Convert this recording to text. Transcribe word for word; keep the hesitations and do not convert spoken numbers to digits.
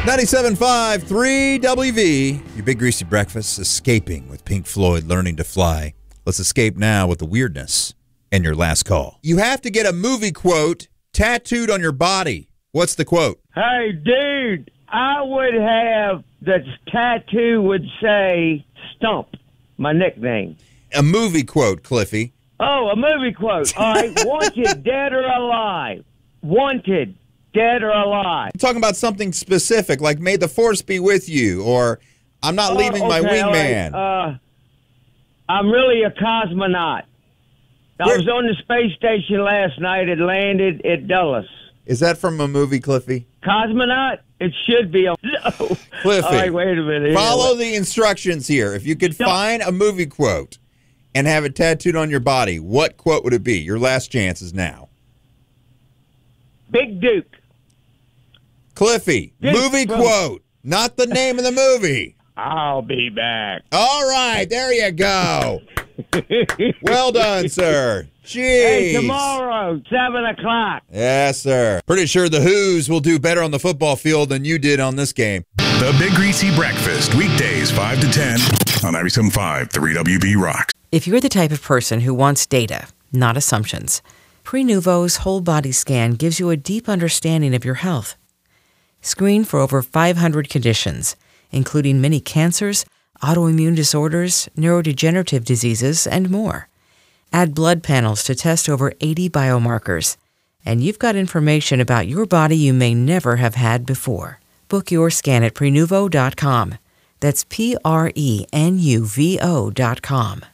ninety-seven point five, three W V, your Big Greasy Breakfast, escaping with Pink Floyd, Learning to Fly. Let's escape now with the weirdness and your last call. You have to get a movie quote tattooed on your body. What's the quote? Hey, dude, I would have the tattoo would say Stump, my nickname. A movie quote, Cliffy. Oh, a movie quote. All right, wanted, dead or alive. Wanted, dead or alive. I'm talking about something specific, like may the force be with you, or I'm not Oh, leaving my okay, all wingman. right. Uh, I'm really a cosmonaut. I Where- was on the space station last night. It landed at Dulles. Is that from a movie, Cliffy? Cosmonaut? It should be. A, no. Cliffy, All right, wait a minute. follow the instructions here. If you could No. find a movie quote and have it tattooed on your body, what quote would it be? Your last chance is now. Big Duke. Cliffy, Duke movie from- quote, not the name of the movie. I'll be back. All right, there you go. Well done, sir. Jeez. Hey, tomorrow, seven o'clock. Yes, sir. Pretty sure the Who's will do better on the football field than you did on this game. The Big Greasy Breakfast, weekdays five to ten on ninety-seven point five, three W B Rocks. If you're the type of person who wants data, not assumptions, Prenuvo's whole body scan gives you a deep understanding of your health. Screen for over five hundred conditions, including many cancers, autoimmune disorders, neurodegenerative diseases, and more. Add blood panels to test over eighty biomarkers, and you've got information about your body you may never have had before. Book your scan at Prenuvo dot com. That's P R E N U V O dot com.